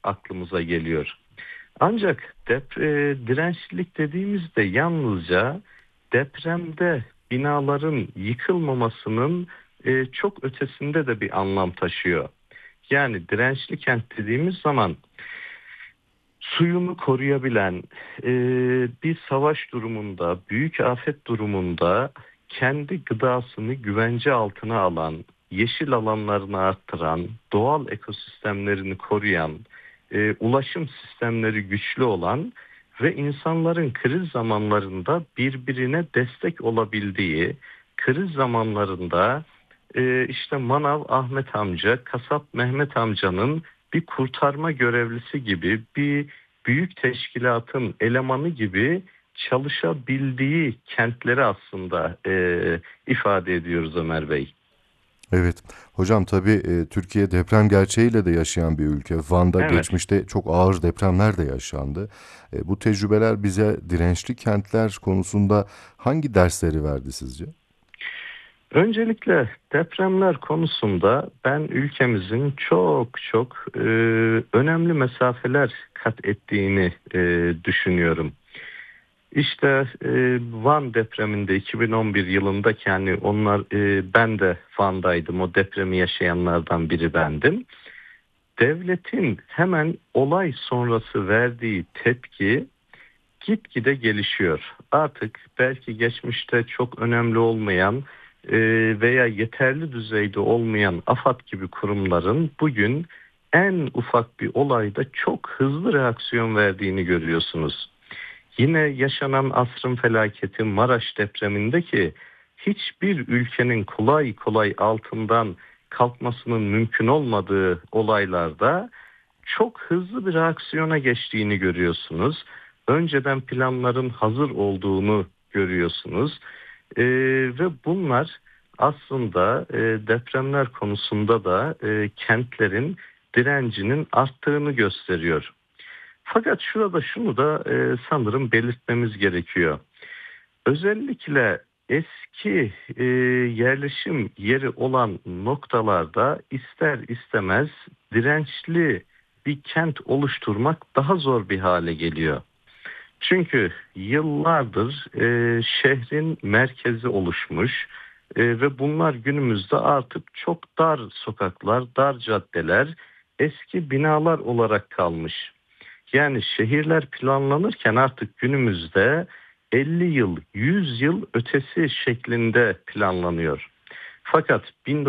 aklımıza geliyor. Ancak dirençlilik dediğimizde yalnızca depremde binaların yıkılmamasının çok ötesinde de bir anlam taşıyor. Yani dirençli kent dediğimiz zaman suyunu koruyabilen, e, bir savaş durumunda, büyük afet durumunda kendi gıdasını güvence altına alan, yeşil alanlarını arttıran, doğal ekosistemlerini koruyan, ulaşım sistemleri güçlü olan ve insanların kriz zamanlarında birbirine destek olabildiği, kriz zamanlarında işte Manav Ahmet amca, Kasap Mehmet amcanın bir kurtarma görevlisi gibi, bir büyük teşkilatın elemanı gibi çalışabildiği kentleri aslında ifade ediyoruz Ömer Bey. Evet. Hocam tabii Türkiye deprem gerçeğiyle de yaşayan bir ülke. Van'da Evet. geçmişte çok ağır depremler de yaşandı. Bu tecrübeler bize dirençli kentler konusunda hangi dersleri verdi sizce? Öncelikle depremler konusunda ben ülkemizin çok çok önemli mesafeler kat ettiğini düşünüyorum. İşte Van depreminde 2011 yılında ki hani ben de Van'daydım. O depremi yaşayanlardan biri bendim. Devletin hemen olay sonrası verdiği tepki gitgide gelişiyor. Artık belki geçmişte çok önemli olmayan veya yeterli düzeyde olmayan AFAD gibi kurumların bugün en ufak bir olayda çok hızlı reaksiyon verdiğini görüyorsunuz. Yine yaşanan asrın felaketi Maraş depremindeki hiçbir ülkenin kolay kolay altından kalkmasının mümkün olmadığı olaylarda çok hızlı bir reaksiyona geçtiğini görüyorsunuz. Önceden planların hazır olduğunu görüyorsunuz. Ve bunlar aslında depremler konusunda da kentlerin direncinin arttığını gösteriyor. Fakat şurada şunu da sanırım belirtmemiz gerekiyor. Özellikle eski yerleşim yeri olan noktalarda ister istemez dirençli bir kent oluşturmak daha zor bir hale geliyor. Çünkü yıllardır şehrin merkezi oluşmuş ve bunlar günümüzde artık çok dar sokaklar, dar caddeler, eski binalar olarak kalmış. Yani şehirler planlanırken artık günümüzde 50 yıl, 100 yıl ötesi şeklinde planlanıyor. Fakat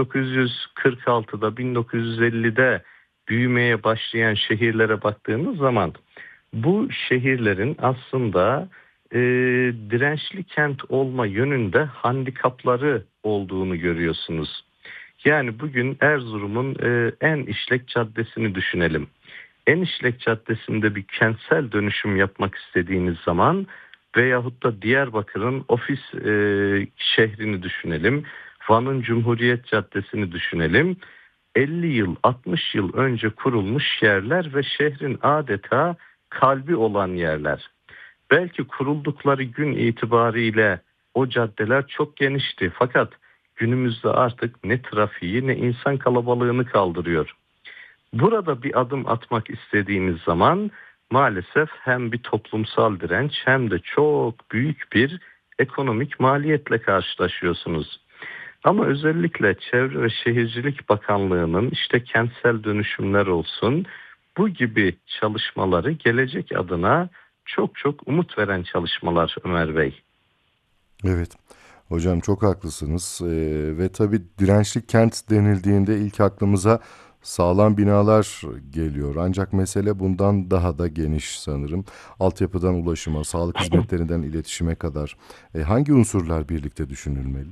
1946'da, 1950'de büyümeye başlayan şehirlere baktığımız zaman bu şehirlerin aslında dirençli kent olma yönünde handikapları olduğunu görüyorsunuz. Yani bugün Erzurum'un en işlek caddesini düşünelim. En işlek caddesinde bir kentsel dönüşüm yapmak istediğiniz zaman veyahut da Diyarbakır'ın ofis şehrini düşünelim. Van'ın Cumhuriyet Caddesi'ni düşünelim. 50 yıl, 60 yıl önce kurulmuş yerler ve şehrin adeta kalbi olan yerler. Belki kuruldukları gün itibariyle o caddeler çok genişti. Fakat günümüzde artık ne trafiği ne insan kalabalığını kaldırıyor. Burada bir adım atmak istediğiniz zaman maalesef hem bir toplumsal direnç hem de çok büyük bir ekonomik maliyetle karşılaşıyorsunuz. Ama özellikle Çevre ve Şehircilik Bakanlığı'nın işte kentsel dönüşümler olsun bu gibi çalışmaları gelecek adına çok çok umut veren çalışmalar Ömer Bey. Evet. Hocam çok haklısınız. Ve tabii dirençli kent denildiğinde ilk aklımıza sağlam binalar geliyor. Ancak mesele bundan daha da geniş sanırım. Altyapıdan ulaşıma, sağlık hizmetlerinden iletişime kadar hangi unsurlar birlikte düşünülmeli?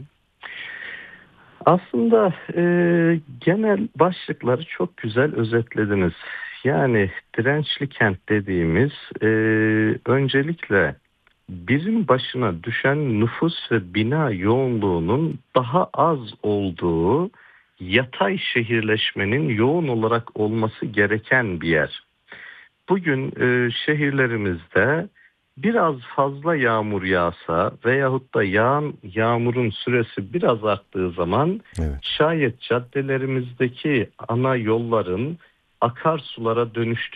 Aslında genel başlıkları çok güzel özetlediniz. Yani dirençli kent dediğimiz öncelikle birim başına düşen nüfus ve bina yoğunluğunun daha az olduğu yatay şehirleşmenin yoğun olarak olması gereken bir yer. Bugün şehirlerimizde biraz fazla yağmur yağsa veyahut da yağan yağmurun süresi biraz arttığı zaman Evet. şayet caddelerimizdeki ana yolların akarsulara dönüştüğü